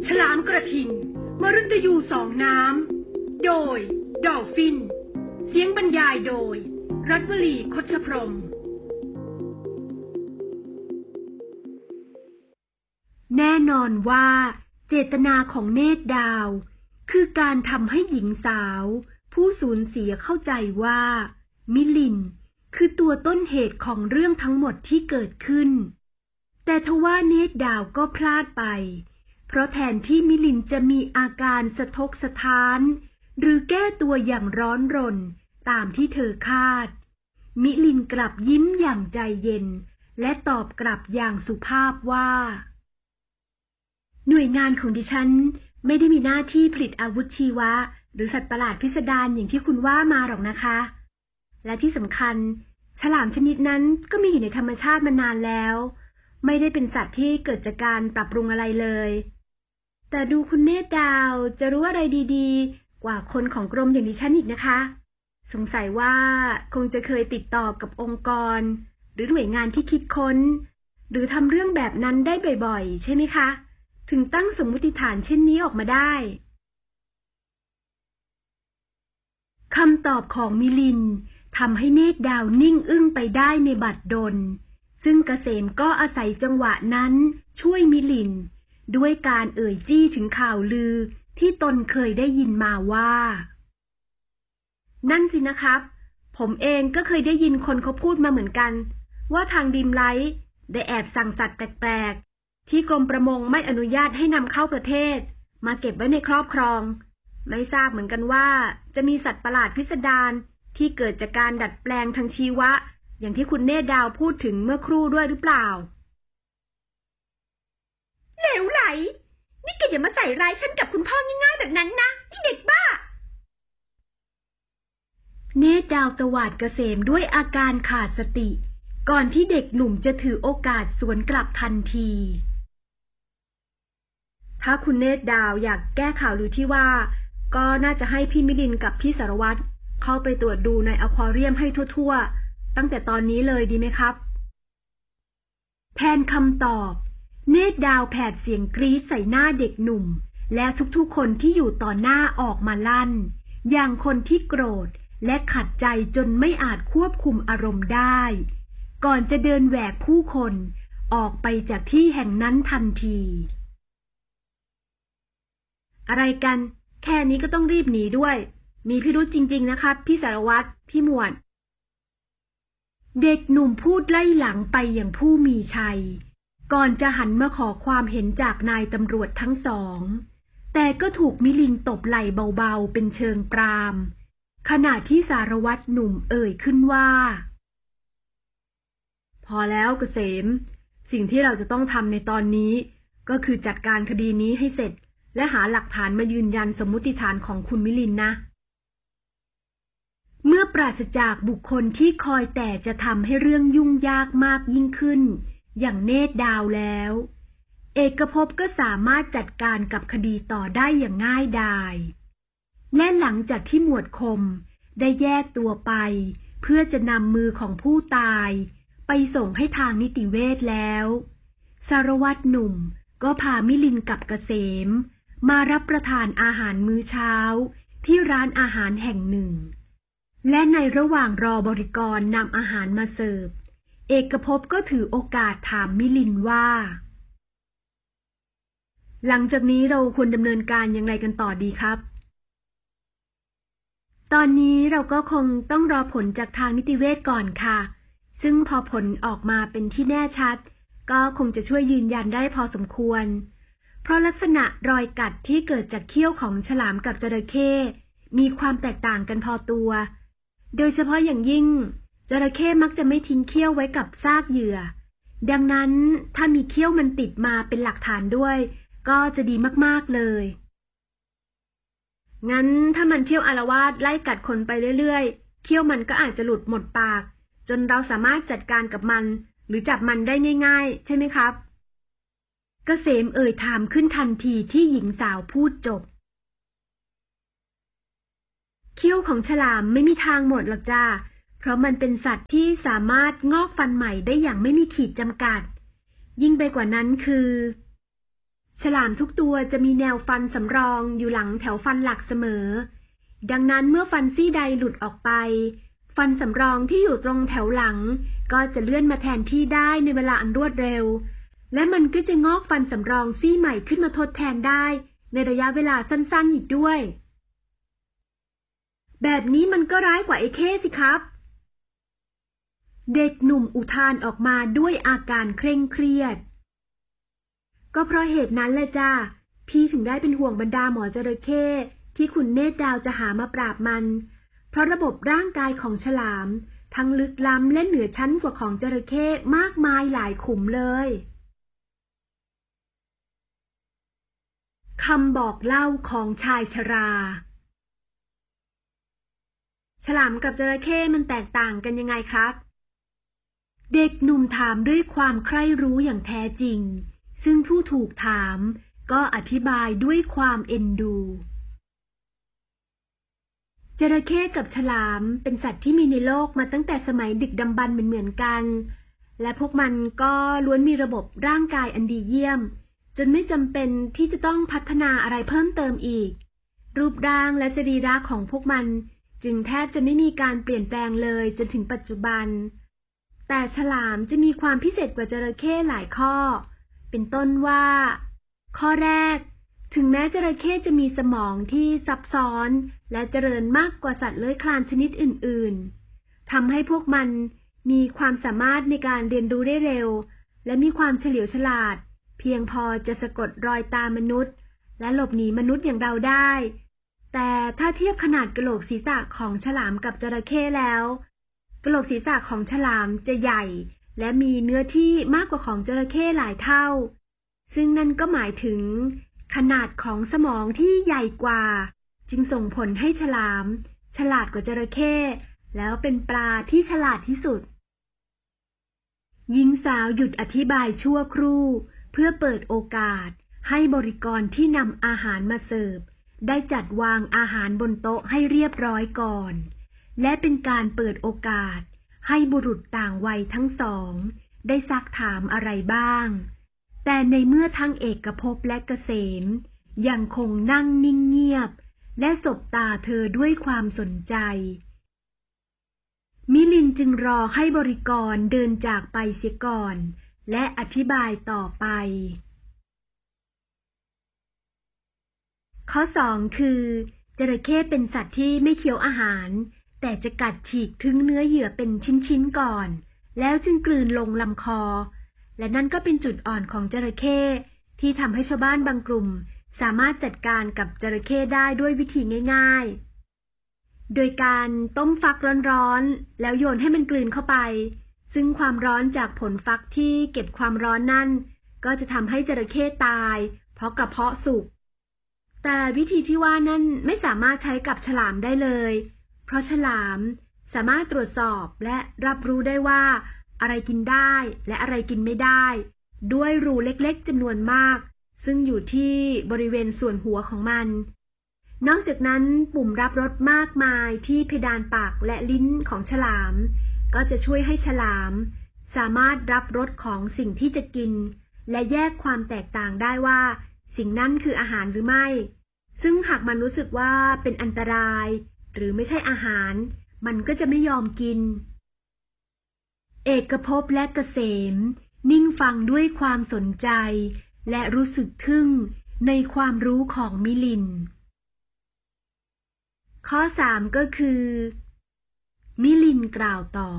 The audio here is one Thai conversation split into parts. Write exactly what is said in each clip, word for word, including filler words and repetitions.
ฉลามกระทิงมฤตยูสองน้ำโดยดอลฟินเสียงบรรยายโดยรัฐวลีคชพรหมแน่นอนว่าเจตนาของเนตรดาวคือการทำให้หญิงสาวผู้สูญเสียเข้าใจว่ามิลินคือตัวต้นเหตุของเรื่องทั้งหมดที่เกิดขึ้นแต่ทว่าเนตรดาวก็พลาดไปเพราะแทนที่มิลินจะมีอาการสะทกสะท้านหรือแก้ตัวอย่างร้อนรนตามที่เธอคาดมิลินกลับยิ้มอย่างใจเย็นและตอบกลับอย่างสุภาพว่าหน่วยงานของดิฉันไม่ได้มีหน้าที่ผลิตอาวุธชีวะหรือสัตว์ประหลาดพิสดารอย่างที่คุณว่ามาหรอกนะคะและที่สำคัญฉลามชนิดนั้นก็มีอยู่ในธรรมชาติมานานแล้วไม่ได้เป็นสัตว์ที่เกิดจากการปรับปรุงอะไรเลยแต่ดูคุณเนตรดาวจะรู้อะไรดีๆกว่าคนของกรมอย่างดิฉันอีกนะคะสงสัยว่าคงจะเคยติดต่อกับองค์กรหรือหน่วยงานที่คิดค้นหรือทำเรื่องแบบนั้นได้บ่อยๆใช่ไหมคะถึงตั้งสมมุติฐานเช่นนี้ออกมาได้คำตอบของมิลินทำให้เนตรดาวนิ่งอึ้งไปได้ในบัดดลซึ่งเกษมก็อาศัยจังหวะนั้นช่วยมิลินด้วยการเอ่ยจี้ถึงข่าวลือที่ตนเคยได้ยินมาว่านั่นสินะครับผมเองก็เคยได้ยินคนเขาพูดมาเหมือนกันว่าทางดีมไลท์ได้แอบสั่งสัตว์แปลกๆที่กรมประมงไม่อนุญาตให้นำเข้าประเทศมาเก็บไว้ในครอบครองไม่ทราบเหมือนกันว่าจะมีสัตว์ประหลาดพิสดารที่เกิดจากการดัดแปลงทางชีวะอย่างที่คุณเนตรดาวพูดถึงเมื่อครู่ด้วยหรือเปล่าเหลวไหลนี่แกอย่ามาใส่ร้ายฉันกับคุณพ่อง่ายๆแบบนั้นนะนี่เด็กบ้าเนตรดาวตวาดเกษมด้วยอาการขาดสติก่อนที่เด็กหนุ่มจะถือโอกาสสวนกลับทันทีถ้าคุณเนตรดาวอยากแก้ข่าวลือที่ว่าก็น่าจะให้พี่มิลินกับพี่สารวัตรเข้าไปตรวจดูในอควาเรียมให้ทั่วๆตั้งแต่ตอนนี้เลยดีไหมครับแทนคำตอบเนตรดาวแผดเสียงกรี๊ดใส่หน้าเด็กหนุ่มและทุกๆคนที่อยู่ต่อหน้าออกมาลั่นอย่างคนที่โกรธและขัดใจจนไม่อาจควบคุมอารมณ์ได้ก่อนจะเดินแหวกผู้คนออกไปจากที่แห่งนั้นทันทีอะไรกันแค่นี้ก็ต้องรีบหนีด้วยมีพิรุธจริงๆนะครับพี่สารวัตรพี่หมวดเด็กหนุ่มพูดไล่หลังไปอย่างผู้มีชัยก่อนจะหันมาขอความเห็นจากนายตำรวจทั้งสองแต่ก็ถูกมิลินตบไหล่เบาๆเป็นเชิงปรามขณะที่สารวัตรหนุ่มเอ่ยขึ้นว่าพอแล้วเกษมสิ่งที่เราจะต้องทำในตอนนี้ก็คือจัดการคดีนี้ให้เสร็จและหาหลักฐานมายืนยันสมมุติฐานของคุณมิลินนะเมื่อปราศจากบุคคลที่คอยแต่จะทำให้เรื่องยุ่งยากมากยิ่งขึ้นอย่างเนตรดาวแล้วเอกภพก็สามารถจัดการกับคดีต่อได้อย่างง่ายดายและหลังจากที่หมวดคมได้แยกตัวไปเพื่อจะนำมือของผู้ตายไปส่งให้ทางนิติเวชแล้วสารวัตรหนุ่มก็พามิลินกับเกษมมารับประทานอาหารมื้อเช้าที่ร้านอาหารแห่งหนึ่งและในระหว่างรอบริกรนำอาหารมาเสิร์ฟเอกภพก็ถือโอกาสถามมิลินว่าหลังจากนี้เราควรดำเนินการอย่างไรกันต่อดีครับตอนนี้เราก็คงต้องรอผลจากทางนิติเวชก่อนค่ะซึ่งพอผลออกมาเป็นที่แน่ชัดก็คงจะช่วยยืนยันได้พอสมควรเพราะลักษณะรอยกัดที่เกิดจากเขี้ยวของฉลามกับจระเข้มีความแตกต่างกันพอตัวโดยเฉพาะอย่างยิ่งจระเข้มักจะไม่ทิ้งเขี้ยวไว้กับซากเหยื่อดังนั้นถ้ามีเขี้ยวมันติดมาเป็นหลักฐานด้วยก็จะดีมากๆเลยงั้นถ้ามันเที่ยวอาละวาดไล่กัดคนไปเรื่อยๆเขี้ยวมันก็อาจจะหลุดหมดปากจนเราสามารถจัดการกับมันหรือจับมันได้ง่ายๆใช่ไหมครับเกษมเอ่ยถามขึ้นทันทีที่หญิงสาวพูดจบเขี้ยวของฉลามไม่มีทางหมดหรอกจ้าเพราะมันเป็นสัตว์ที่สามารถงอกฟันใหม่ได้อย่างไม่มีขีดจำกัดยิ่งไปกว่านั้นคือฉลามทุกตัวจะมีแนวฟันสำรองอยู่หลังแถวฟันหลักเสมอดังนั้นเมื่อฟันซี่ใดหลุดออกไปฟันสำรองที่อยู่ตรงแถวหลังก็จะเลื่อนมาแทนที่ได้ในเวลาอันรวดเร็วและมันก็จะงอกฟันสำรองซี่ใหม่ขึ้นมาทดแทนได้ในระยะเวลาสั้นๆอีกด้วยแบบนี้มันก็ร้ายกว่าไอ้เข้สิครับเด็กหนุ่มอุทานออกมาด้วยอาการเคร่งเครียดก็เพราะเหตุนั้นแหละจ้าพี่ถึงได้เป็นห่วงบรรดาหมอจระเข้ที่คุณเนตรดาวจะหามาปราบมันเพราะระบบร่างกายของฉลามทั้งลึกล้ำและเหนือชั้นกว่าของจระเข้มากมายหลายขุมเลยคำบอกเล่าของชายชราฉลามกับจระเข้มันแตกต่างกันยังไงครับเด็กหนุ่มถามด้วยความใคร่รู้อย่างแท้จริงซึ่งผู้ถูกถามก็อธิบายด้วยความเอ็นดูจระเข้กับฉลามเป็นสัตว์ที่มีในโลกมาตั้งแต่สมัยดึกดำบรรพ์เหมือนๆกันและพวกมันก็ล้วนมีระบบร่างกายอันดีเยี่ยมจนไม่จำเป็นที่จะต้องพัฒนาอะไรเพิ่มเติมอีกรูปร่างและสรีระของพวกมันจึงแทบจะไม่มีการเปลี่ยนแปลงเลยจนถึงปัจจุบันแต่ฉลามจะมีความพิเศษกว่าจระเข้หลายข้อเป็นต้นว่าข้อแรกถึงแม้จระเข้จะมีสมองที่ซับซ้อนและเจริญมากกว่าสัตว์เลื้อยคลานชนิดอื่นๆทำให้พวกมันมีความสามารถในการเรียนรู้ได้เร็วและมีความเฉลียวฉลาดเพียงพอจะสะกดรอยตามมนุษย์และหลบหนีมนุษย์อย่างเราได้แต่ถ้าเทียบขนาดกะโหลกศีรษะของฉลามกับจระเข้แล้วกะโหลกศีรษะของฉลามจะใหญ่และมีเนื้อที่มากกว่าของจระเข้หลายเท่าซึ่งนั่นก็หมายถึงขนาดของสมองที่ใหญ่กว่าจึงส่งผลให้ฉลามฉลาดกว่าจระเข้แล้วเป็นปลาที่ฉลาดที่สุดหญิงสาวหยุดอธิบายชั่วครู่เพื่อเปิดโอกาสให้บริกรที่นำอาหารมาเสิร์ฟได้จัดวางอาหารบนโต๊ะให้เรียบร้อยก่อนและเป็นการเปิดโอกาสให้บุรุษต่างวัยทั้งสองได้ซักถามอะไรบ้างแต่ในเมื่อทั้งเอกภพและเกษมยังคงนั่งนิ่งเงียบและสบตาเธอด้วยความสนใจมิลินจึงรอให้บริกรเดินจากไปเสียก่อนและอธิบายต่อไปข้อสองคือจระเข้เป็นสัตว์ที่ไม่เคี้ยวอาหารแต่จะกัดฉีกทึ้งเนื้อเหยื่อเป็นชิ้นๆก่อนแล้วจึงกลืนลงลำคอและนั่นก็เป็นจุดอ่อนของจระเข้ที่ทำให้ชาวบ้านบางกลุ่มสามารถจัดการกับจระเข้ได้ด้วยวิธีง่ายๆโดยการต้มฟักร้อนๆแล้วโยนให้มันกลืนเข้าไปซึ่งความร้อนจากผลฟักที่เก็บความร้อนนั่นก็จะทำให้จระเข้ตายเพราะกระเพาะสุกแต่วิธีที่ว่านั้นไม่สามารถใช้กับฉลามได้เลยเพราะฉลามสามารถตรวจสอบและรับรู้ได้ว่าอะไรกินได้และอะไรกินไม่ได้ด้วยรูเล็กๆจำนวนมากซึ่งอยู่ที่บริเวณส่วนหัวของมันนอกจากนั้นปุ่มรับรสมากมายที่เพดานปากและลิ้นของฉลามก็จะช่วยให้ฉลามสามารถรับรสของสิ่งที่จะกินและแยกความแตกต่างได้ว่าสิ่งนั้นคืออาหารหรือไม่ซึ่งหากมันรู้สึกว่าเป็นอันตรายหรือไม่ใช่อาหารมันก็จะไม่ยอมกินเอกภพและเกษมนิ่งฟังด้วยความสนใจและรู้สึกทึ่งในความรู้ของมิลินข้อสามก็คือมิลินกล่าวต่อ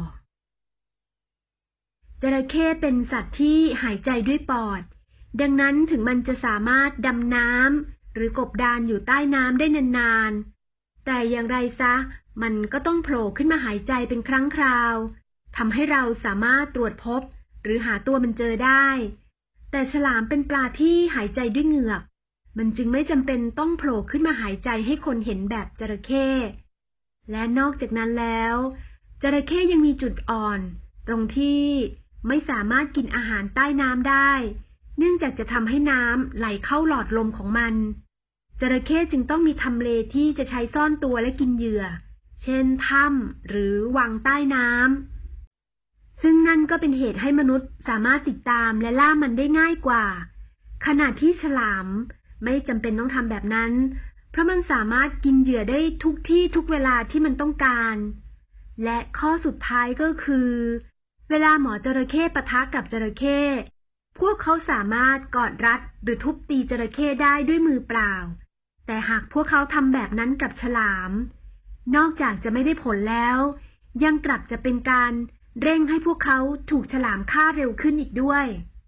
จระเข้เป็นสัตว์ที่หายใจด้วยปอดดังนั้นถึงมันจะสามารถดำน้ำหรือกบดานอยู่ใต้น้ำได้นานๆแต่อย่างไรซะมันก็ต้องโผล่ขึ้นมาหายใจเป็นครั้งคราวทำให้เราสามารถตรวจพบหรือหาตัวมันเจอได้แต่ฉลามเป็นปลาที่หายใจด้วยเหงือกมันจึงไม่จำเป็นต้องโผล่ขึ้นมาหายใจให้คนเห็นแบบจระเข้และนอกจากนั้นแล้วจระเข้ยังมีจุดอ่อนตรงที่ไม่สามารถกินอาหารใต้น้ำได้เนื่องจากจะทำให้น้ำไหลเข้าหลอดลมของมันจระเข้จึงต้องมีทำเลที่จะใช้ซ่อนตัวและกินเหยื่อเช่นถ้ำหรือวังใต้น้ำซึ่งนั่นก็เป็นเหตุให้มนุษย์สามารถติดตามและล่ามันได้ง่ายกว่าขณะที่ฉลามไม่จำเป็นต้องทำแบบนั้นเพราะมันสามารถกินเหยื่อได้ทุกที่ทุกเวลาที่มันต้องการและข้อสุดท้ายก็คือเวลาหมอจระเข้ปะทะกับจระเข้พวกเขาสามารถกอดรัดหรือทุบตีจระเข้ได้ด้วยมือเปล่าแต่หากพวกเขาทำแบบนั้นกับฉลามนอกจากจะไม่ได้ผลแล้วยังกลับจะเป็นการเร่งให้พวกเขาถูกฉลามฆ่าเร็วขึ้นอีกด้วย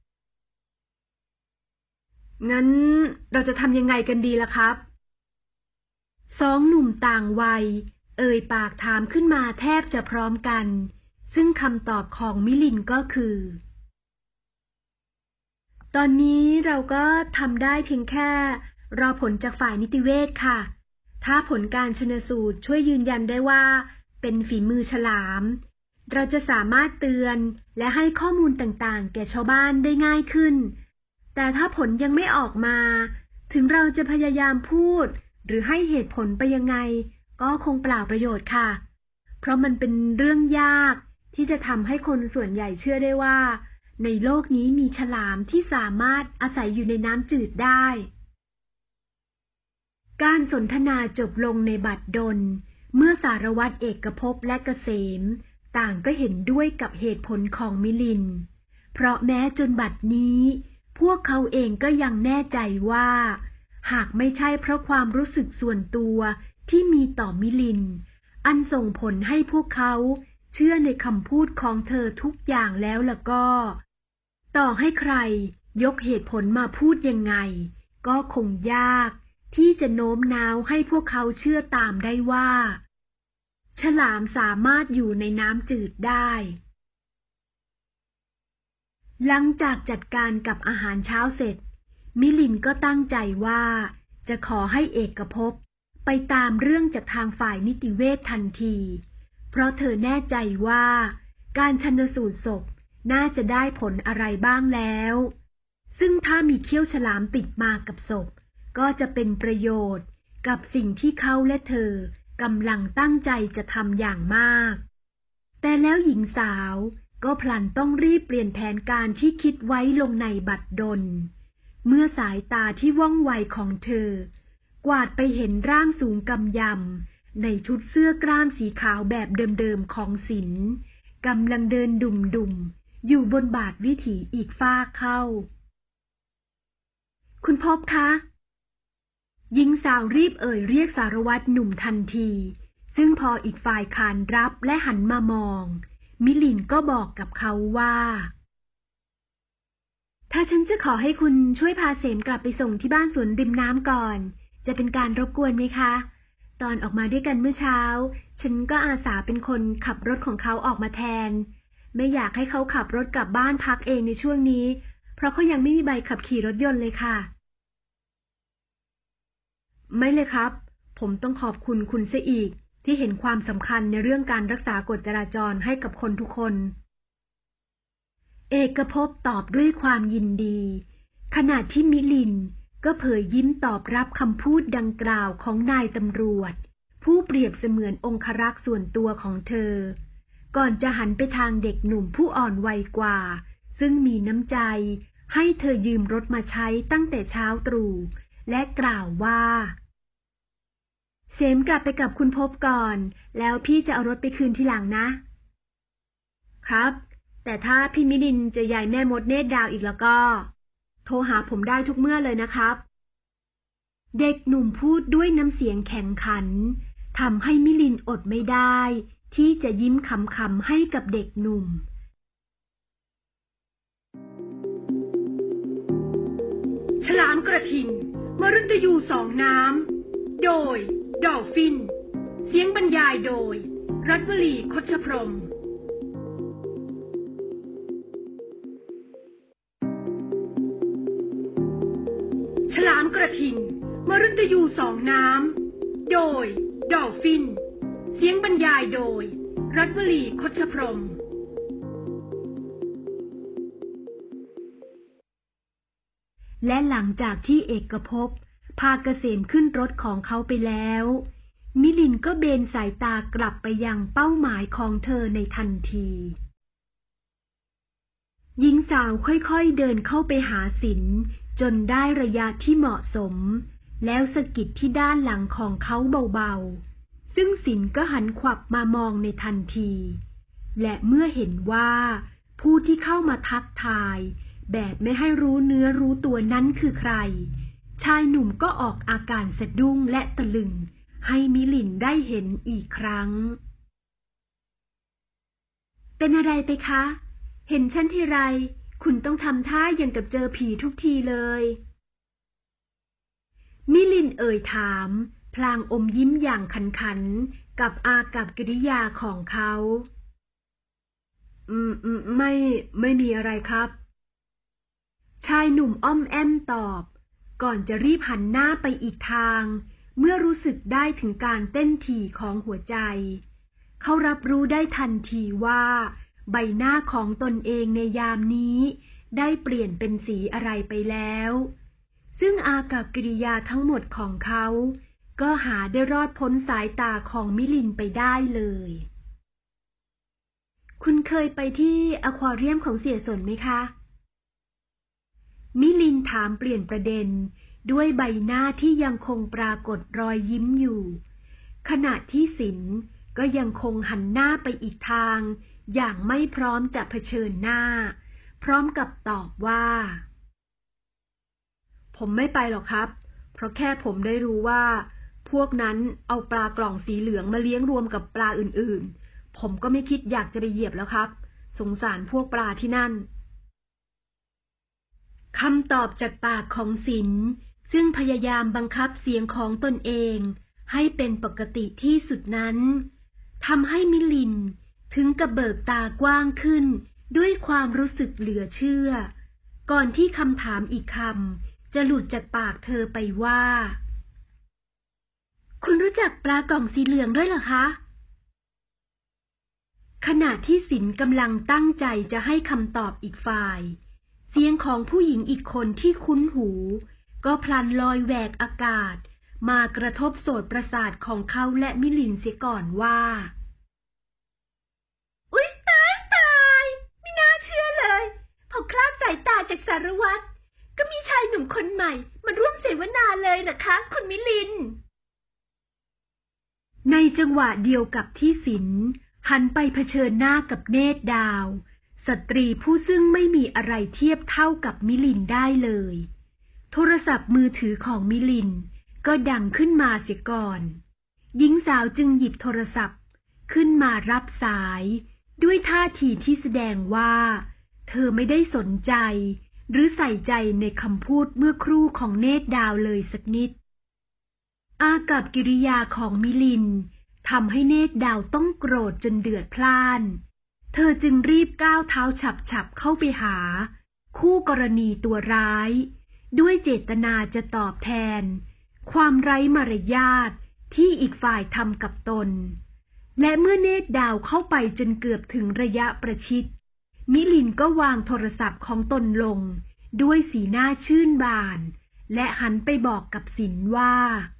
งั้นเราจะทำยังไงกันดีล่ะครับสองหนุ่มต่างวัยเอ่ยปากถามขึ้นมาแทบจะพร้อมกันซึ่งคำตอบของมิลินก็คือตอนนี้เราก็ทำได้เพียงแค่รอผลจากฝ่ายนิติเวชค่ะถ้าผลการชันสูตรช่วยยืนยันได้ว่าเป็นฝีมือฉลามเราจะสามารถเตือนและให้ข้อมูลต่างๆแก่ชาวบ้านได้ง่ายขึ้นแต่ถ้าผลยังไม่ออกมาถึงเราจะพยายามพูดหรือให้เหตุผลไปยังไงก็คงเปล่าประโยชน์ค่ะเพราะมันเป็นเรื่องยากที่จะทำให้คนส่วนใหญ่เชื่อได้ว่าในโลกนี้มีฉลามที่สามารถอาศัยอยู่ในน้ำจืดได้การสนทนาจบลงในบัดดลเมื่อสารวัตรเอกภพและเกษมต่างก็เห็นด้วยกับเหตุผลของมิลินเพราะแม้จนบัดนี้พวกเขาเองก็ยังแน่ใจว่าหากไม่ใช่เพราะความรู้สึกส่วนตัวที่มีต่อมิลินอันส่งผลให้พวกเขาเชื่อในคำพูดของเธอทุกอย่างแล้วล่ะก็ต่อให้ใครยกเหตุผลมาพูดยังไงก็คงยากที่จะโน้มน้าวให้พวกเขาเชื่อตามได้ว่าฉลามสามารถอยู่ในน้ำจืดได้หลังจากจัดการกับอาหารเช้าเสร็จมิลินก็ตั้งใจว่าจะขอให้เอกภพไปตามเรื่องจากทางฝ่ายนิติเวชทันทีเพราะเธอแน่ใจว่าการชันสูตรศพน่าจะได้ผลอะไรบ้างแล้วซึ่งถ้ามีเขี้ยวฉลามติดมากับศพก็จะเป็นประโยชน์กับสิ่งที่เขาและเธอกำลังตั้งใจจะทำอย่างมากแต่แล้วหญิงสาวก็พลันต้องรีบเปลี่ยนแผนการที่คิดไว้ลงในบัดดลเมื่อสายตาที่ว่องไวของเธอกวาดไปเห็นร่างสูงกำยำในชุดเสื้อกล้ามสีขาวแบบเดิมๆของศิลป์กำลังเดินดุ่มๆอยู่บนบาทวิถีอีกฟากเข้าคุณภพคะหญิงสาวรีบเอ่ยเรียกสารวัตรหนุ่มทันทีซึ่งพออีกฝ่ายขานรับและหันมามองมิลินก็บอกกับเขาว่าถ้าฉันจะขอให้คุณช่วยพาเสมกลับไปส่งที่บ้านสวนริมน้ำก่อนจะเป็นการรบกวนไหมคะตอนออกมาด้วยกันเมื่อเช้าฉันก็อาสาเป็นคนขับรถของเขาออกมาแทนไม่อยากให้เขาขับรถกลับบ้านพักเองในช่วงนี้เพราะเขายังไม่มีใบขับขี่รถยนต์เลยค่ะไม่เลยครับผมต้องขอบคุณคุณเสียอีกที่เห็นความสำคัญในเรื่องการรักษากฎจราจรให้กับคนทุกคนเอกภพตอบด้วยความยินดีขณะที่มิลินก็เผยยิ้มตอบรับคำพูดดังกล่าวของนายตำรวจผู้เปรียบเสมือนองครักษ์ส่วนตัวของเธอก่อนจะหันไปทางเด็กหนุ่มผู้อ่อนวัยกว่าซึ่งมีน้ำใจให้เธอยืมรถมาใช้ตั้งแต่เช้าตรู่และกล่าวว่าเสมกลับไปกับคุณภพก่อนแล้วพี่จะเอารถไปคืนทีหลังนะครับแต่ถ้าพี่มิลินจะย้ายแม่มดเนตรดาวอีกแล้วก็โทรหาผมได้ทุกเมื่อเลยนะครับเด็กหนุ่มพูดด้วยน้ำเสียงแข็งขันทำให้มิลินอดไม่ได้ที่จะยิ้มขำๆให้กับเด็กหนุ่มฉลามกระทิงมฤตยูสองน้ำโดยดอลฟินเสียงบรรยายโดยรัฐวลีคชพรหมฉลามกระทิงมฤตยูสองน้ำโดยดอลฟินเสียงบรรยายโดยรัฐวลีคชพรหมและหลังจากที่เอกภพพาเกษมขึ้นรถของเขาไปแล้วมิลินก็เบนสายตากลับไปยังเป้าหมายของเธอในทันทีหญิงสาวค่อยๆเดินเข้าไปหาศิลป์จนได้ระยะที่เหมาะสมแล้วสะกิดที่ด้านหลังของเขาเบาๆซึ่งสินก็หันขวับมามองในทันทีและเมื่อเห็นว่าผู้ที่เข้ามาทักทายแบบไม่ให้รู้เนื้อรู้ตัวนั้นคือใครชายหนุ่มก็ออกอาการสะดุ้งและตะลึงให้มิลินได้เห็นอีกครั้งเป็นอะไรไปคะเห็นฉันทีไรคุณต้องทำท่าอย่างกับเจอผีทุกทีเลยมิลินเอ่ยถามพลางอมยิ้มอย่างขันๆกับอากับกิริยาของเขาอืมอืมไม่ไม่มีอะไรครับชายหนุ่มอ้อมแอมตอบก่อนจะรีบหันหน้าไปอีกทางเมื่อรู้สึกได้ถึงการเต้นถี่ของหัวใจเขารับรู้ได้ทันทีว่าใบหน้าของตนเองในยามนี้ได้เปลี่ยนเป็นสีอะไรไปแล้วซึ่งอากับกิริยาทั้งหมดของเขาก็หาได้รอดพ้นสายตาของมิลินไปได้เลยคุณเคยไปที่อควาเรียมของเสียสนไหมคะมิลินถามเปลี่ยนประเด็นด้วยใบหน้าที่ยังคงปรากฏรอยยิ้มอยู่ขณะที่สินก็ยังคงหันหน้าไปอีกทางอย่างไม่พร้อมจะเผชิญหน้าพร้อมกับตอบว่าผมไม่ไปหรอกครับเพราะแค่ผมได้รู้ว่าพวกนั้นเอาปลากล่องสีเหลืองมาเลี้ยงรวมกับปลาอื่นๆผมก็ไม่คิดอยากจะไปเหยียบแล้วครับสงสารพวกปลาที่นั่นคำตอบจากปากของสินซึ่งพยายามบังคับเสียงของตนเองให้เป็นปกติที่สุดนั้นทำให้มิลินถึงกับเบิกตากว้างขึ้นด้วยความรู้สึกเหลือเชื่อก่อนที่คำถามอีกคำจะหลุดจากปากเธอไปว่าคุณรู้จักปลากล่องสีเหลืองด้วยเหรอคะขณะที่สินกำลังตั้งใจจะให้คำตอบอีกฝ่ายเสียงของผู้หญิงอีกคนที่คุ้นหูก็พลันลอยแหวกอากาศมากระทบโสตประสาทของเขาและมิลินเสียก่อนว่าอุ๊ยตายตายไม่น่าเชื่อเลยพอคลาดสายตาจากสารวัตรก็มีชายหนุ่มคนใหม่มาร่วมเสวนาเลยนะคะคุณมิลินในจังหวะเดียวกับที่สินหันไปเผชิญหน้ากับเนตรดาวสตรีผู้ซึ่งไม่มีอะไรเทียบเท่ากับมิลินได้เลยโทรศัพท์มือถือของมิลินก็ดังขึ้นมาเสียก่อนหญิงสาวจึงหยิบโทรศัพท์ขึ้นมารับสายด้วยท่าทีที่แสดงว่าเธอไม่ได้สนใจหรือใส่ใจในคำพูดเมื่อครู่ของเนตรดาวเลยสักนิดอากับกิริยาของมิลินทำให้เนตรดาวต้องโกรธจนเดือดพล่านเธอจึงรีบก้าวเท้าฉับๆเข้าไปหาคู่กรณีตัวร้ายด้วยเจตนาจะตอบแทนความไร้มารยาทที่อีกฝ่ายทำกับตนและเมื่อเนตรดาวเข้าไปจนเกือบถึงระยะประชิดมิลินก็วางโทรศัพท์ของตนลงด้วยสีหน้าชื่นบานและหันไปบอกกับสินว่า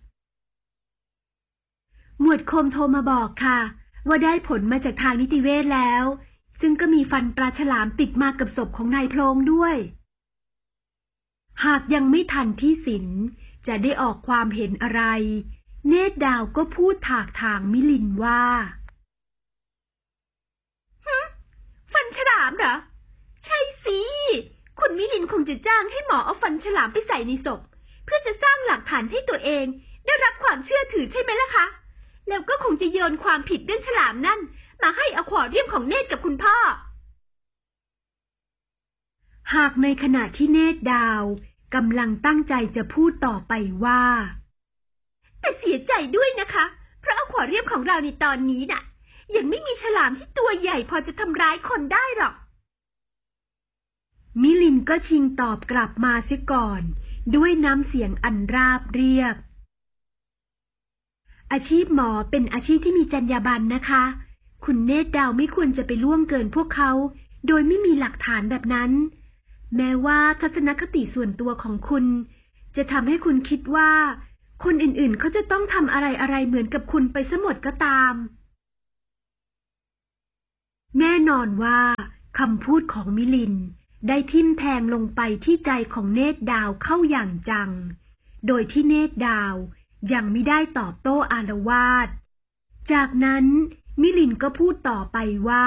หมวดคมโทรมาบอกค่ะว่าได้ผลมาจากทางนิติเวชแล้วซึ่งก็มีฟันปลาฉลามติดมากับศพของนายโพลงด้วยหากยังไม่ทันที่สินจะได้ออกความเห็นอะไรเนตรดาวก็พูดถากถางมิลินว่าฮึฟันฉลามเหรอใช่สิคุณมิลินคงจะจ้างให้หมอเอาฟันฉลามไปใส่ในศพเพื่อจะสร้างหลักฐานให้ตัวเองได้รับความเชื่อถือใช่ไหมล่ะคะแล้วก็คงจะโยนความผิดเรื่องฉลามนั่นมาให้อควาเรียมของเนตรกับคุณพ่อหากในขณะที่เนตรดาวกำลังตั้งใจจะพูดต่อไปว่าแต่เสียใจด้วยนะคะเพราะอควาเรียมของเราในตอนนี้น่ะยังไม่มีฉลามที่ตัวใหญ่พอจะทำร้ายคนได้หรอกมิลินก็ชิงตอบกลับมาเสียก่อนด้วยน้ำเสียงอันราบเรียบอาชีพหมอเป็นอาชีพที่มีจรรยาบรรณนะคะคุณเนตรดาวไม่ควรจะไปล่วงเกินพวกเขาโดยไม่มีหลักฐานแบบนั้นแม้ว่าทัศนคติส่วนตัวของคุณจะทำให้คุณคิดว่าคนอื่นๆเขาจะต้องทำอะไรๆเหมือนกับคุณไปซะหมดก็ตามแน่นอนว่าคำพูดของมิลินได้ทิ่มแทงลงไปที่ใจของเนตรดาวเข้าอย่างจังโดยที่เนตรดาวยังไม่ได้ตอบโต้อาละวาดจากนั้นมิลินก็พูดต่อไปว่า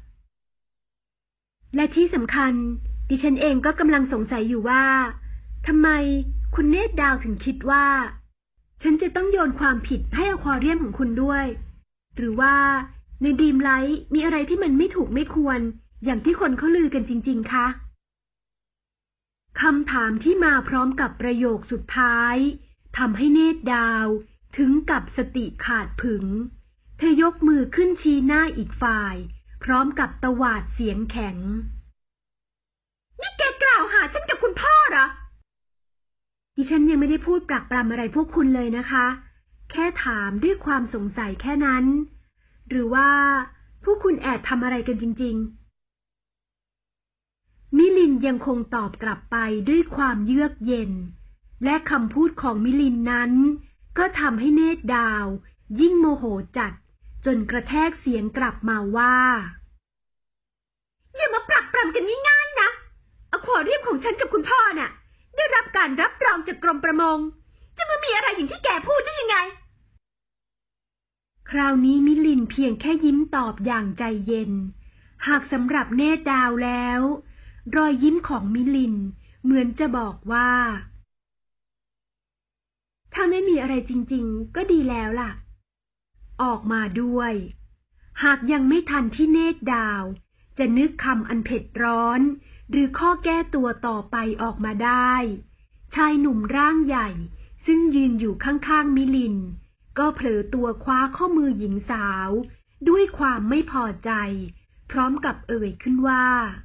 และที่สำคัญดิฉันเองก็กำลังสงสัยอยู่ว่าทำไมคุณเนตรดาวถึงคิดว่าฉันจะต้องโยนความผิดให้อควาเรียมของคุณด้วยหรือว่าในดรีมไลท์มีอะไรที่มันไม่ถูกไม่ควรอย่างที่คนเขาลือกันจริงๆคะคำถามที่มาพร้อมกับประโยคสุดท้ายทำให้เนตรดาวถึงกับสติขาดผึงเธอยกมือขึ้นชี้หน้าอีกฝ่ายพร้อมกับตวาดเสียงแข็งนี่แกกล่าวหาฉันกับคุณพ่อเหรอดิฉันยังไม่ได้พูดปรักปรำอะไรพวกคุณเลยนะคะแค่ถามด้วยความสงสัยแค่นั้นหรือว่าพวกคุณแอบทำอะไรกันจริงๆมิลินยังคงตอบกลับไปด้วยความเยือกเย็นและคำพูดของมิลินนั้นก็ทำให้เนตรดาวยิ่งโมโหจัดจนกระแทกเสียงกลับมาว่าอย่ามาปรักปรำกันง่ายๆนะอควาเรียมของฉันกับคุณพ่อน่ะได้รับการรับรองจากกรมประมงจะมามีอะไรอย่างที่แกพูดได้ยังไงคราวนี้มิลินเพียงแค่ยิ้มตอบอย่างใจเย็นหากสำหรับเนตรดาวแล้วรอยยิ้มของมิลินเหมือนจะบอกว่าถ้าไม่มีอะไรจริงๆก็ดีแล้วล่ะออกมาด้วยหากยังไม่ทันที่เนตรดาวจะนึกคำอันเผ็ดร้อนหรือข้อแก้ตัวต่อไปออกมาได้ชายหนุ่มร่างใหญ่ซึ่งยืนอยู่ข้างๆมิลินก็เผลอตัวคว้าข้อมือหญิงสาวด้วยความไม่พอใจพร้อมกับเอ่ยขึ้นว่า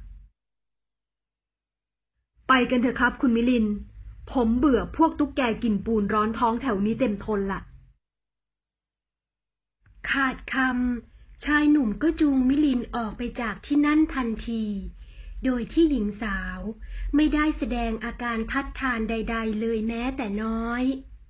ไปกันเถอะครับคุณมิลินผมเบื่อพวกตุ๊กแกกินปูนร้อนท้องแถวนี้เต็มทนละขาดคำชายหนุ่มก็จูงมิลินออกไปจากที่นั่นทันทีโดยที่หญิงสาวไม่ได้แสดงอาการทัดทานใดๆเลยแม้แต่น้อย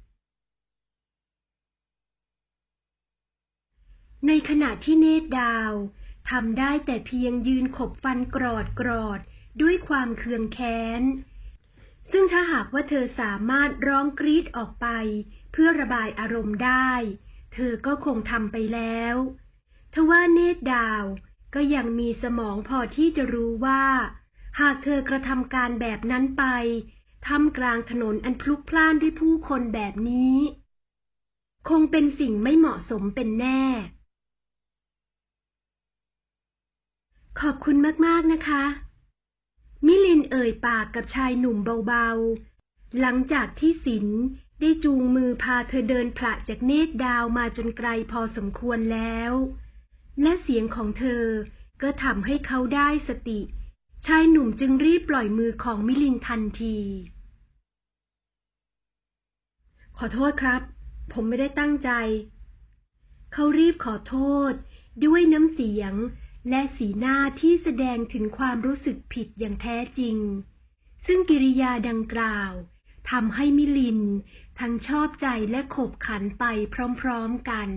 ในขณะที่เนตรดาวทำได้แต่เพียงยืนขบฟันกรอดกรอดด้วยความเคืองแค้นซึ่งถ้าหากว่าเธอสามารถร้องกรีดออกไปเพื่อระบายอารมณ์ได้เธอก็คงทำไปแล้วทว่าเนตรดาวก็ยังมีสมองพอที่จะรู้ว่าหากเธอกระทำการแบบนั้นไปท่ามกลางถนนอันพลุกพล่านด้วยผู้คนแบบนี้คงเป็นสิ่งไม่เหมาะสมเป็นแน่ขอบคุณมากๆนะคะมิลินเอ่ยปากกับชายหนุ่มเบาๆหลังจากที่ศิลป์ได้จูงมือพาเธอเดินผละจากเนตรดาวมาจนไกลพอสมควรแล้วและเสียงของเธอก็ทำให้เขาได้สติชายหนุ่มจึงรีบปล่อยมือของมิลินทันทีขอโทษครับผมไม่ได้ตั้งใจเขารีบขอโทษด้วยน้ำเสียงและสีหน้าที่แสดงถึงความรู้สึกผิดอย่างแท้จริงซึ่งกิริยาดังกล่าวทำให้มิลินทั้งชอบใจและขบขันไปพร้อมๆกัน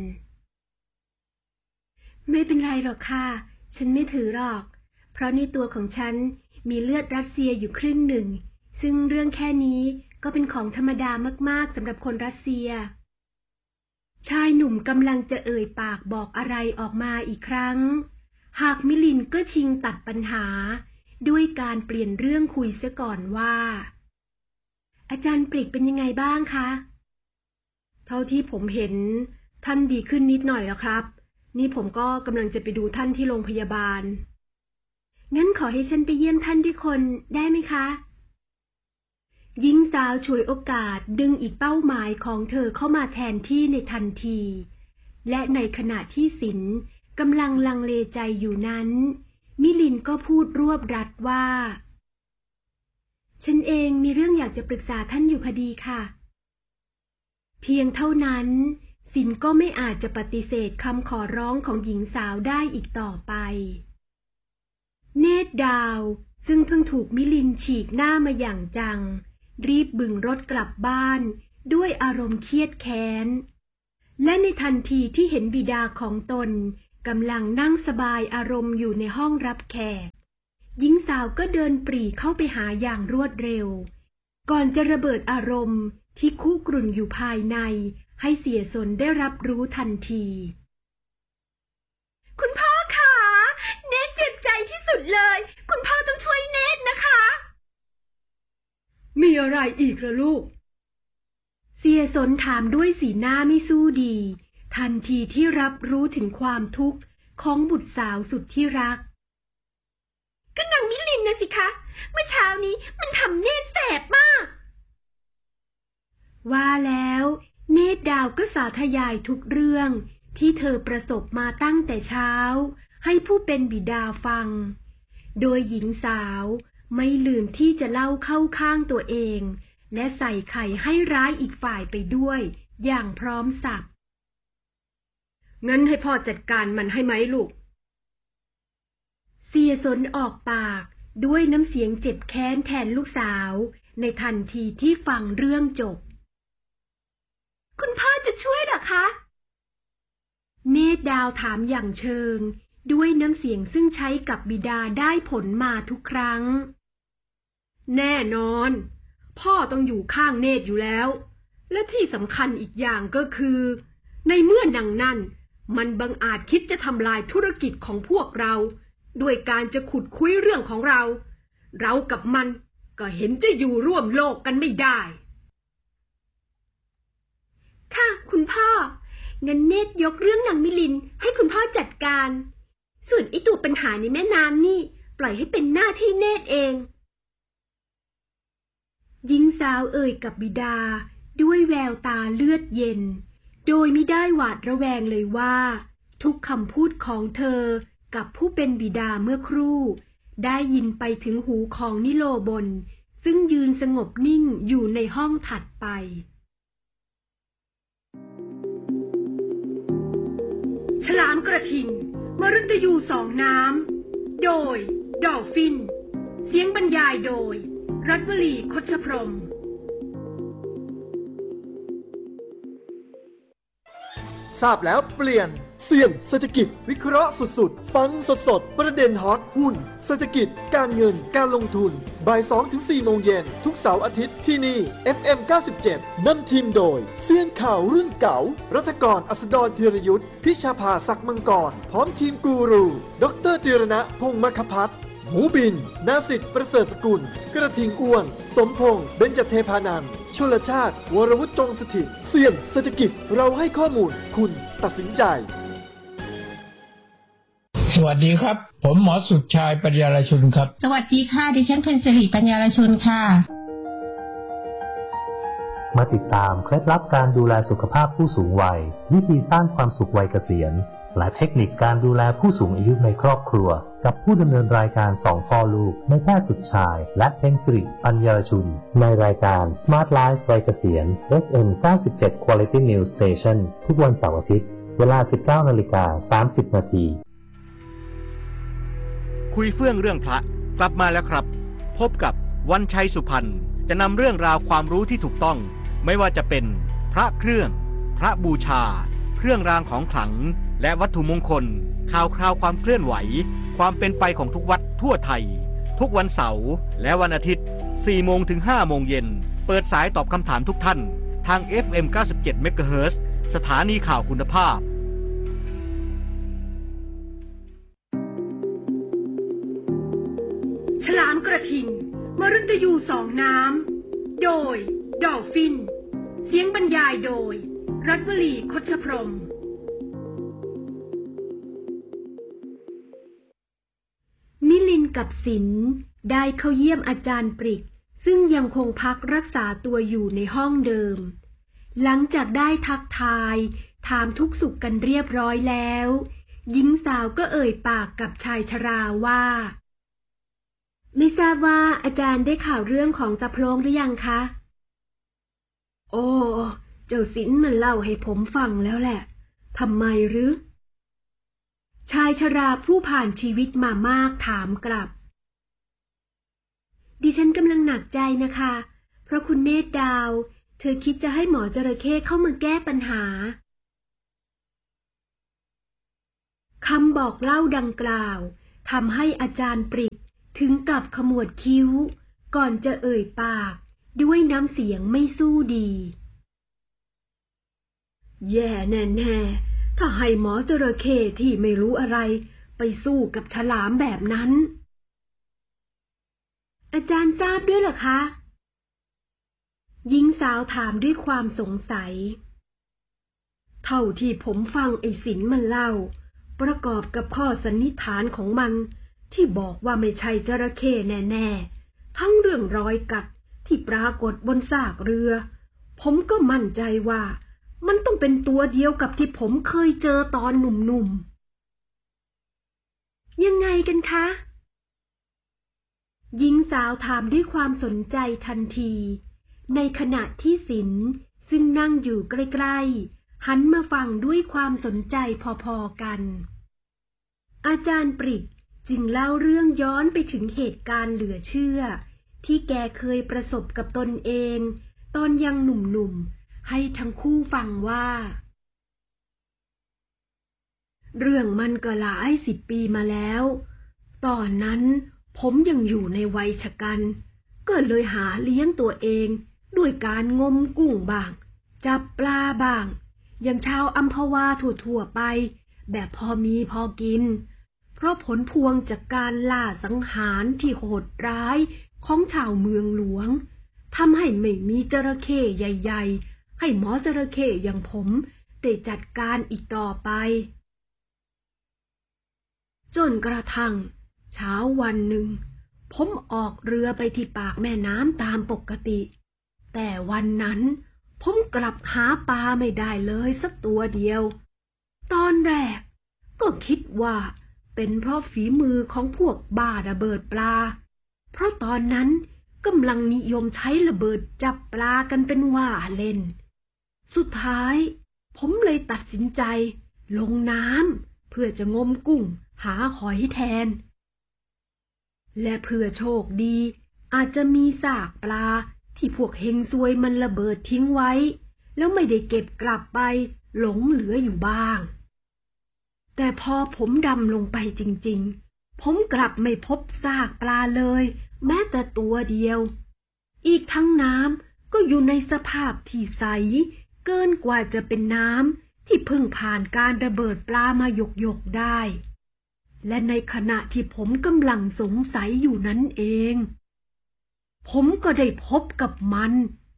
ไม่เป็นไรหรอกค่ะฉันไม่ถือหรอกเพราะในตัวของฉันมีเลือดรัสเซียอยู่ครึ่งหนึ่งซึ่งเรื่องแค่นี้ก็เป็นของธรรมดามากๆสำหรับคนรัสเซียชายหนุ่มกำลังจะเอ่ยปากบอกอะไรออกมาอีกครั้งหากมิลินก็ชิงตัดปัญหาด้วยการเปลี่ยนเรื่องคุยเสียก่อนว่าอาจารย์ปริกเป็นยังไงบ้างคะเท่าที่ผมเห็นท่านดีขึ้นนิดหน่อยแล้วครับนี่ผมก็กำลังจะไปดูท่านที่โรงพยาบาลงั้นขอให้ฉันไปเยี่ยมท่านด้วยคนได้ไหมคะหญิงสาวฉวยโอกาสดึงอีกเป้าหมายของเธอเข้ามาแทนที่ในทันทีและในขณะที่ศิลป์กำลังลังเลใจอยู่นั้นมิลินก็พูดรวบรัดว่าฉันเองมีเรื่องอยากจะปรึกษาท่านอยู่พอดีค่ะเพียงเท่านั้นศิลป์ก็ไม่อาจจะปฏิเสธคำขอร้องของหญิงสาวได้อีกต่อไปเนตรดาวซึ่งเพิ่งถูกมิลินฉีกหน้ามาอย่างจังรีบบึงรถกลับบ้านด้วยอารมณ์เครียดแค้นและในทันทีที่เห็นบิดาของตนกำลังนั่งสบายอารมณ์อยู่ในห้องรับแขกหญิงสาวก็เดินปรีเข้าไปหาอย่างรวดเร็วก่อนจะระเบิดอารมณ์ที่คุกรุ่นอยู่ภายในให้เสียสนได้รับรู้ทันทีคุณพ่อคะเนตเจ็บใจที่สุดเลยคุณพ่อต้องช่วยเนตนะคะมีอะไรอีกล่ะลูกเสียสนถามด้วยสีหน้าไม่สู้ดีทันทีที่รับรู้ถึงความทุกข์ของบุตรสาวสุดที่รักก็นางมิลินนะสิคะเมื่อเช้านี้มันทำเนตรแสบมากว่าแล้วเนตรดาวก็สาธยายทุกเรื่องที่เธอประสบมาตั้งแต่เช้าให้ผู้เป็นบิดาฟังโดยหญิงสาวไม่ลืมที่จะเล่าเข้าข้างตัวเองและใส่ไข่ให้ร้ายอีกฝ่ายไปด้วยอย่างพร้อมสับงั้นให้พ่อจัดการมันให้ไหมลูกเสียสนออกปากด้วยน้ำเสียงเจ็บแค้นแทนลูกสาวในทันทีที่ฟังเรื่องจบคุณพ่อจะช่วยหรอคะเนตรดาวถามอย่างเชิงด้วยน้ำเสียงซึ่งใช้กับบิดาได้ผลมาทุกครั้งแน่นอนพ่อต้องอยู่ข้างเนตรอยู่แล้วและที่สำคัญอีกอย่างก็คือในเมื่อนางนั่นมันบังอาจคิดจะทำลายธุรกิจของพวกเราด้วยการจะขุดคุยเรื่องของเราเรากับมันก็เห็นจะอยู่ร่วมโลกกันไม่ได้ค่ะคุณพ่องั้นเนตรยกเรื่องนางมิลินให้คุณพ่อจัดการส่วนไอ้ตัวปัญหาในแม่น้ำนี่ปล่อยให้เป็นหน้าที่เนตรเองหญิงสาวเอ่ยกับบิดาด้วยแววตาเลือดเย็นโดยมิได้หวาดระแวงเลยว่าทุกคำพูดของเธอกับผู้เป็นบิดาเมื่อครู่ได้ยินไปถึงหูของนิโลบนซึ่งยืนสงบนิ่งอยู่ในห้องถัดไปฉลามกระทิงมฤตยูสองน้ำโดยดอลฟินเสียงบรรยายโดยรัฐวลีคชพรหมทราบแล้วเปลี่ยนเสี่ยงเศรษฐกิจวิเคราะห์สุดๆฟังสดๆประเด็นฮอตหุ้นเศรษฐกิจการเงินการลงทุนบ่าย สองถึงสี่ โมงเย็นทุกเสาร์อาทิตย์ที่นี่ เอฟ เอ็ม เก้าสิบเจ็ด นำทีมโดยเซียนข่าวรุ่นเก่ารัฐกรอัสดรธีรยุทธพิชาภาศักดิ์มังกรพร้อมทีมกูรูดรธีรณะพงษ์มคพัฒน์หมูบินนาสิทธิ์ประเสริฐสกุลกระทิงอ้วนสมพงษ์เบญจเทพานันท์ชลชาติวรวุฒิจงสถิตเสี่ยงเศรษฐกิจเราให้ข้อมูลคุณตัดสินใจสวัสดีครับผมหมอสุดชายปัญญารชุนครับสวัสดีค่ะดิฉันเพนสิริปัญญารชุนค่ะมาติดตามเคล็ดลับการดูแลสุขภาพผู้สูงวัยวิธีสร้างความสุขวัยเกษียณและเทคนิคการดูแลผู้สูงอายุในครอบครัวกับผู้ดำเนินรายการสองพ่อลูกนายแพทย์สุดชายและเพนสิริปัญญารชุนในรายการ Smart Life วัยเกษียณ เอฟ เอ็ม เก้าสิบเจ็ด Quality News Station ทุกวันเสาร์อาทิตย์เวลา สิบเก้านาฬิกาสามสิบนาทีคุยเฟื่องเรื่องพระกลับมาแล้วครับพบกับวันชัยสุพรรณจะนำเรื่องราวความรู้ที่ถูกต้องไม่ว่าจะเป็นพระเครื่องพระบูชาเครื่องรางของขลังและวัตถุมงคลข่าวคราวความเคลื่อนไหวความเป็นไปของทุกวัดทั่วไทยทุกวันเสาร์และวันอาทิตย์ สี่โมงถึงห้าโมงเย็นเปิดสายตอบคำถามทุกท่านทาง เอฟ เอ็ม เก้าสิบเจ็ด เมกะเฮิรตซ์ สถานีข่าวคุณภาพฉลามกระทิงมฤตยูสองน้ำโดยดอลฟินเสียงบรรยายโดยรัฐวลีคชพรหมมิลินกับศิลป์ได้เข้าเยี่ยมอาจารย์ปริกซึ่งยังคงพักรักษาตัวอยู่ในห้องเดิมหลังจากได้ทักทายถามทุกสุขกันเรียบร้อยแล้วหญิงสาวก็เอ่ยปากกับชายชราว่าไม่ทราบว่าอาจารย์ได้ข่าวเรื่องของตะโพรงหรือยังคะโอ้เจ้าศิลป์มันเล่าให้ผมฟังแล้วแหละทำไมหรือชายชราผู้ผ่านชีวิตมามากถามกลับดิฉันกำลังหนักใจนะคะเพราะคุณเนตรดาวเธอคิดจะให้หมอจระเข้เข้ามาแก้ปัญหาคำบอกเล่าดังกล่าวทำให้อาจารย์ปริกถึงกับขมวดคิ้วก่อนจะเอ่ยปากด้วยน้ำเสียงไม่สู้ดีแย่แน่ๆถ้าให้หมอจระเข้ที่ไม่รู้อะไรไปสู้กับฉลามแบบนั้นอาจารย์ทราบด้วยเหรอคะหญิงสาวถามด้วยความสงสัยเท่าที่ผมฟังไอ้สินมันเล่าประกอบกับข้อสันนิษฐานของมันที่บอกว่าไม่ใช่จระเข้แน่ๆทั้งเรื่องรอยกัดที่ปรากฏบนซากเรือผมก็มั่นใจว่ามันต้องเป็นตัวเดียวกับที่ผมเคยเจอตอนหนุ่มๆยังไงกันคะหญิงสาวถามด้วยความสนใจทันทีในขณะที่สินซึ่งนั่งอยู่ใกล้ๆหันมาฟังด้วยความสนใจพอๆกันอาจารย์ปริกจึงเล่าเรื่องย้อนไปถึงเหตุการณ์เหลือเชื่อที่แกเคยประสบกับตนเองตอนยังหนุ่มๆให้ทั้งคู่ฟังว่าเรื่องมันก็หลายสิบปีมาแล้วตอนนั้นผมยังอยู่ในวัยชะกันก็เลยหาเลี้ยงตัวเองด้วยการงมกุ้งบ้างจับปลาบ้างอย่างชาวอัมพวาทั่วๆไปแบบพอมีพอกินเพราะผลพวงจากการล่าสังหารที่โหดร้ายของชาวเมืองหลวงทำให้ไม่มีจระเข้ใหญ่ๆให้หมอจระเข้อย่างผมได้จัดการอีกต่อไปจนกระทั่งเช้าวันหนึ่งผมออกเรือไปที่ปากแม่น้ำตามปกติแต่วันนั้นผมกลับหาปลาไม่ได้เลยสักตัวเดียวตอนแรกก็คิดว่าเป็นเพราะฝีมือของพวกบ้าระเบิดปลาเพราะตอนนั้นกำลังนิยมใช้ระเบิดจับปลากันเป็นว่าเล่นสุดท้ายผมเลยตัดสินใจลงน้ำเพื่อจะงมกุ้งหาหอยแทนและเพื่อโชคดีอาจจะมีซากปลาที่พวกเฮงซวยมันระเบิดทิ้งไว้แล้วไม่ได้เก็บกลับไปหลงเหลืออยู่บ้างแต่พอผมดำลงไปจริงๆผมกลับไม่พบซากปลาเลยแม้แต่ตัวเดียวอีกทั้งน้ำก็อยู่ในสภาพที่ใสเกินกว่าจะเป็นน้ำที่เพิ่งผ่านการระเบิดปลามาหยกๆได้และในขณะที่ผมกำลังสงสัยอยู่นั้นเองผมก็ได้พบกับมัน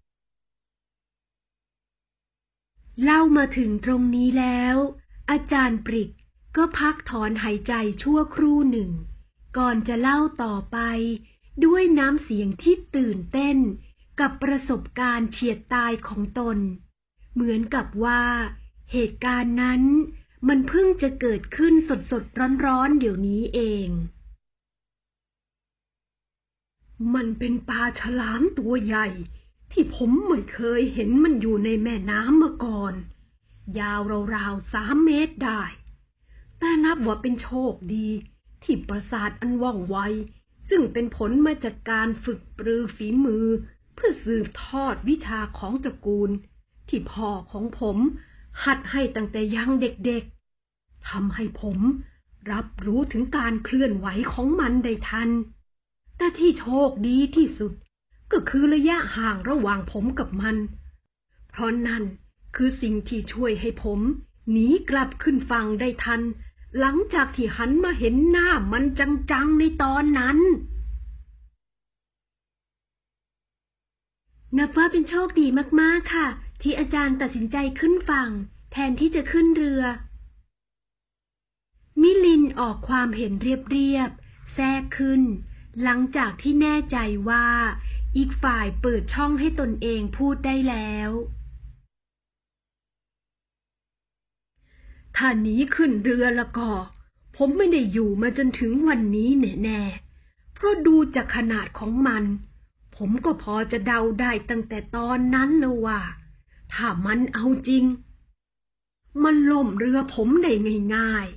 เล่ามาถึงตรงนี้แล้วอาจารย์ปริกก็พักถอนหายใจชั่วครู่หนึ่งก่อนจะเล่าต่อไปด้วยน้ำเสียงที่ตื่นเต้นกับประสบการณ์เฉียดตายของตนเหมือนกับว่าเหตุการณ์นั้นมันเพิ่งจะเกิดขึ้นสดๆร้อนๆเดี๋ยวนี้เองมันเป็นปลาฉลามตัวใหญ่ที่ผมไม่เคยเห็นมันอยู่ในแม่น้ำมาก่อนยาวราวๆสามเมตรได้แต่นับว่าเป็นโชคดีที่ประสาทอันว่องไวซึ่งเป็นผลมาจากการฝึกปรือฝีมือเพื่อสืบทอดวิชาของตระกูลที่พ่อของผมหัดให้ตั้งแต่ยังเด็กๆทำให้ผมรับรู้ถึงการเคลื่อนไหวของมันได้ทันแต่ที่โชคดีที่สุดก็คือระยะห่างระหว่างผมกับมันเพราะนั่นคือสิ่งที่ช่วยให้ผมหนีกลับขึ้นฝั่งได้ทันหลังจากที่หันมาเห็นหน้ามันจังๆในตอนนั้นนับว่าเป็นโชคดีมากๆค่ะที่อาจารย์ตัดสินใจขึ้นฝั่งแทนที่จะขึ้นเรือมิลินออกความเห็นเรียบๆแทรกขึ้นหลังจากที่แน่ใจว่าอีกฝ่ายเปิดช่องให้ตนเองพูดได้แล้วถ้าหนีขึ้นเรือแล้วก็ผมไม่ได้อยู่มาจนถึงวันนี้แน่ๆเพราะดูจากขนาดของมันผมก็พอจะเดาได้ตั้งแต่ตอนนั้นแล้วว่าถ้ามันเอาจริงมันล่มเรือผมได้ง่าย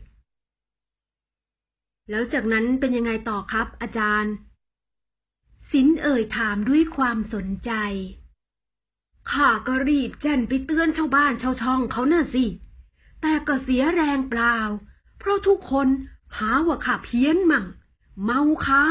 ๆแล้วจากนั้นเป็นยังไงต่อครับอาจารย์สินเอ่ยถามด้วยความสนใจข้าก็รีบแจ้งไปเตือนชาวบ้านชาวช่องเขาน่ะสิแต่ก็เสียแรงเปล่าเพราะทุกคนหาว่าข้าเพี้ยนมั่งเมาค้า